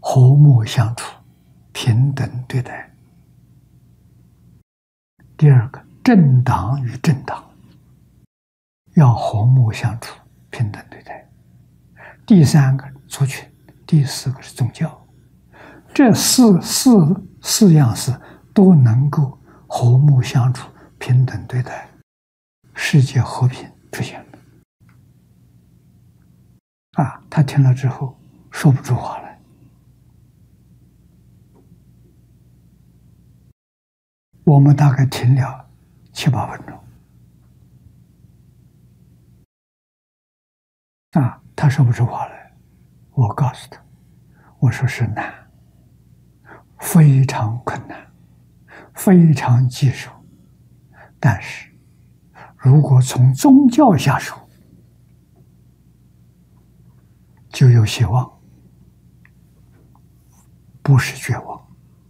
和睦相处，平等对待。第二个，政党与政党要和睦相处，平等对待。第三个，族群；第四个是宗教。这四样事都能够和睦相处、平等对待，世界和平出现了。他听了之后说不出话来。我们大概停了7、8分钟。他说不出话来。我告诉他，我说是难，非常困难，非常棘手。但是，如果从宗教下手，就有希望，不是绝望。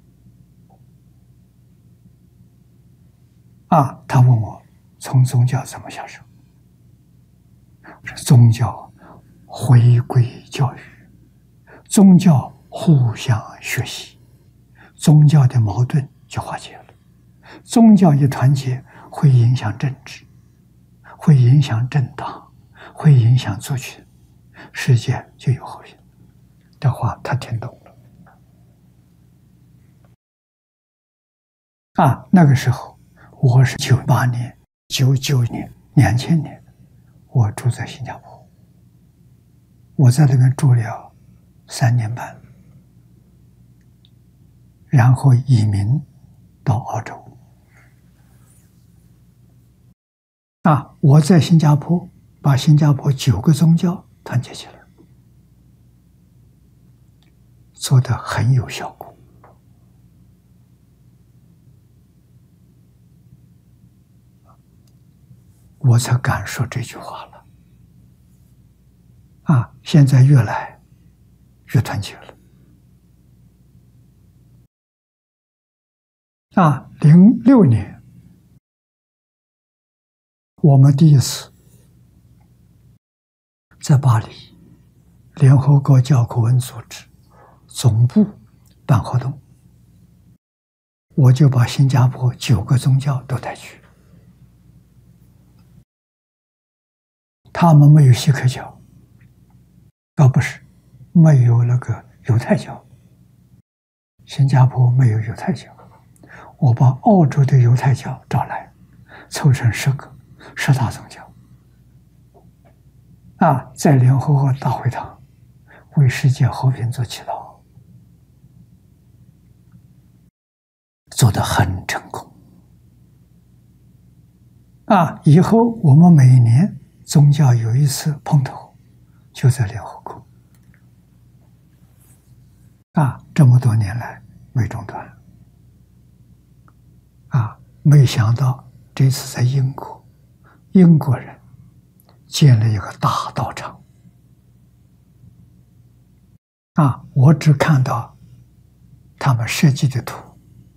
他问我从宗教怎么下手？是宗教回归教育，宗教互相学习，宗教的矛盾就化解了。宗教一团结，会影响政治，会影响政党，会影响族群，世界就有和平。这话他听懂了。那个时候我是98年、99年、2000年，我住在新加坡，我在那边住了3年半，然后移民到澳洲。我在新加坡把新加坡9个宗教团结起来，做得很有效果。我才敢说这句话了。现在越来越团结了。06年，我们第一次在巴黎联合国教科文组织总部办活动，我就把新加坡9个宗教都带去。他们没有锡克教，不是，没有那个犹太教。新加坡没有犹太教，我把澳洲的犹太教找来，凑成10大宗教。在联合国大会堂为世界和平做祈祷，做得很成功。以后我们每年宗教有一次碰头，就在联合国。这么多年来没中断。没想到这次在英国，英国人建了一个大道场。我只看到他们设计的图，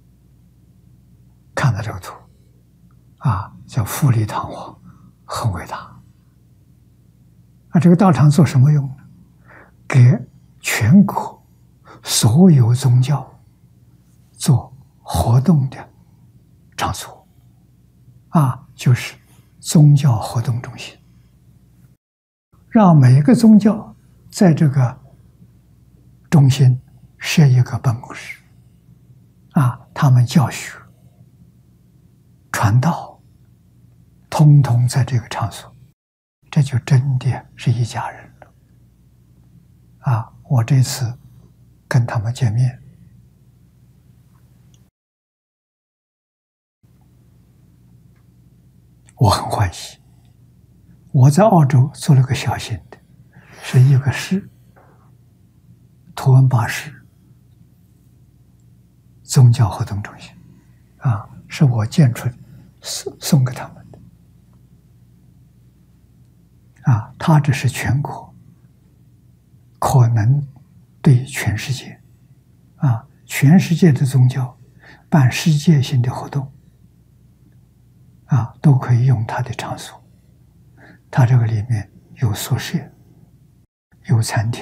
看到这个图，叫富丽堂皇，很伟大。这个道场做什么用呢？给全国所有宗教做活动的场所，就是宗教活动中心，让每一个宗教在这个中心设一个办公室，他们教学、传道，通通在这个场所，这就真的是一家人了。我这次跟他们见面，我很欢喜。我在澳洲做了个小型的，是一个市，图文巴士宗教活动中心，是我建出的，送给他们的。他这是全国，可能对全世界，全世界的宗教办世界性的活动，都可以用他的场所。他这个里面有宿舍，有餐厅。